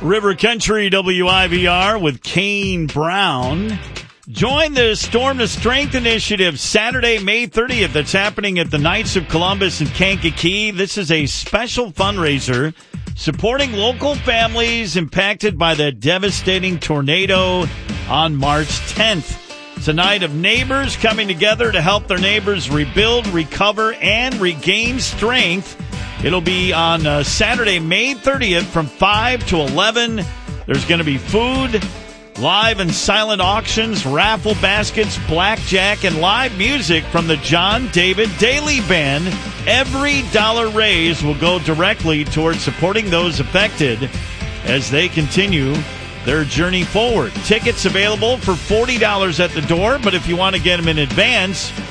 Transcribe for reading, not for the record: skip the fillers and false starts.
River Country WIVR with Kane Brown. Join the Storm to Strength Initiative Saturday, May 30th. That's happening at the Knights of Columbus in Kankakee. This is a special fundraiser supporting local families impacted by the devastating tornado on March 10th. It's a night of neighbors coming together to help their neighbors rebuild, recover, and regain strength. It'll be on Saturday, May 30th from 5 to 11. There's going to be food, live and silent auctions, raffle baskets, blackjack, and live music from the John David Daly Band. Every dollar raised will go directly towards supporting those affected as they continue their journey forward. Tickets available for $40 at the door, but if you want to get them in advance,